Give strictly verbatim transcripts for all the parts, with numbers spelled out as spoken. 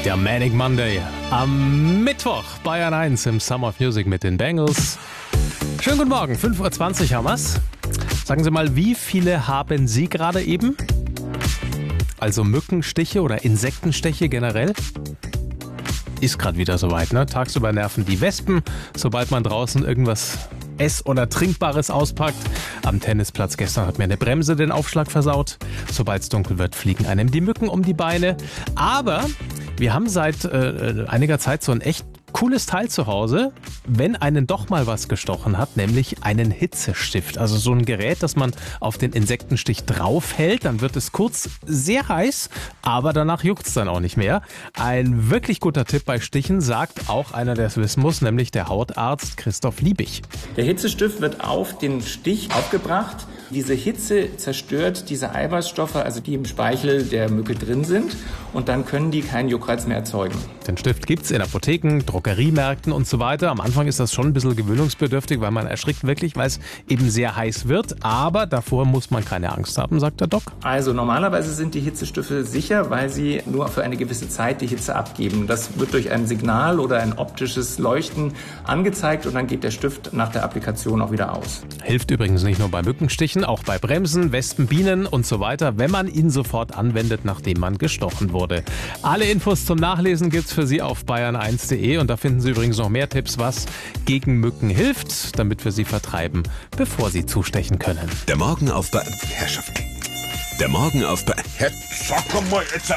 Der Manic Monday am Mittwoch, Bayern eins im Summer of Music mit den Bangles. Schönen guten Morgen, fünf Uhr zwanzig haben wir's. Sagen Sie mal, wie viele haben Sie gerade eben? Also Mückenstiche oder Insektenstiche generell? Ist gerade wieder soweit, ne? Tagsüber nerven die Wespen, sobald man draußen irgendwas Ess- oder Trinkbares auspackt. Am Tennisplatz gestern hat mir eine Bremse den Aufschlag versaut. Sobald es dunkel wird, fliegen einem die Mücken um die Beine. Aber wir haben seit äh, einiger Zeit so ein echt cooles Teil zu Hause, wenn einen doch mal was gestochen hat, nämlich einen Hitzestift. Also so ein Gerät, das man auf den Insektenstich draufhält, dann wird es kurz sehr heiß, aber danach juckt es dann auch nicht mehr. Ein wirklich guter Tipp bei Stichen, sagt auch einer, der es wissen muss, nämlich der Hautarzt Christoph Liebig. Der Hitzestift wird auf den Stich aufgebracht. Diese Hitze zerstört diese Eiweißstoffe, also die im Speichel der Mücke drin sind, und dann können die keinen Juckreiz mehr erzeugen. Den Stift gibt's in Apotheken, Drogeriemärkten und so weiter. Am Anfang ist das schon ein bisschen gewöhnungsbedürftig, weil man erschrickt wirklich, weil es eben sehr heiß wird. Aber davor muss man keine Angst haben, sagt der Doc. Also normalerweise sind die Hitzestifte sicher, weil sie nur für eine gewisse Zeit die Hitze abgeben. Das wird durch ein Signal oder ein optisches Leuchten angezeigt und dann geht der Stift nach der Applikation auch wieder aus. Hilft übrigens nicht nur bei Mückenstichen, auch bei Bremsen, Wespen, Bienen und so weiter, wenn man ihn sofort anwendet, nachdem man gestochen wurde. Alle Infos zum Nachlesen gibt's für Sie auf bayern eins punkt de und da finden Sie übrigens noch mehr Tipps, was gegen Mücken hilft, damit wir sie vertreiben, bevor sie zustechen können. Der Morgen auf Bayern... Herrschaft. Der Morgen auf Bayern... Herr... Sag mal jetzt...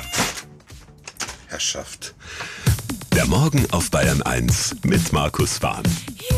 Herrschaft. Der Morgen auf Bayern eins mit Markus Wahn.